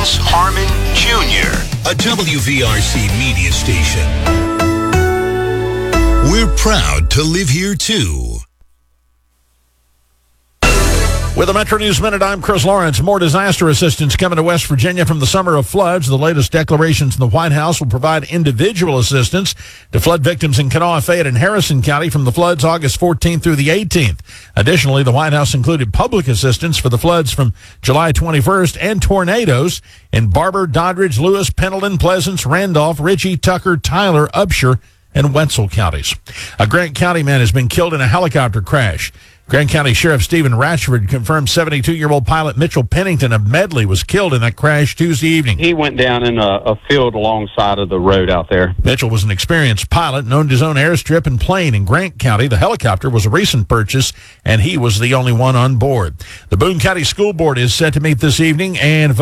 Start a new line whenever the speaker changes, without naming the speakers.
Vince Harmon Jr., a WVRC media station. We're proud to live here, too.
With the Metro News Minute, I'm Chris Lawrence. More disaster assistance coming to West Virginia from the summer of floods. The latest declarations in the White House will provide individual assistance to flood victims in Kanawha, Fayette, and Harrison County from the floods August 14th through the 18th. Additionally, the White House included public assistance for the floods from July 21st and tornadoes in Barber, Doddridge, Lewis, Pendleton, Pleasants, Randolph, Ritchie, Tucker, Tyler, Upshur, and Wetzel counties. A Grant County man has been killed in a helicopter crash. Grant County Sheriff Stephen Ratchford confirmed 72-year-old pilot Mitchell Pennington of Medley was killed in that crash Tuesday evening.
He went down in a field alongside of the road out there.
Mitchell was an experienced pilot and owned his own airstrip and plane in Grant County. The helicopter was a recent purchase, and he was the only one on board. The Boone County School Board is set to meet this evening and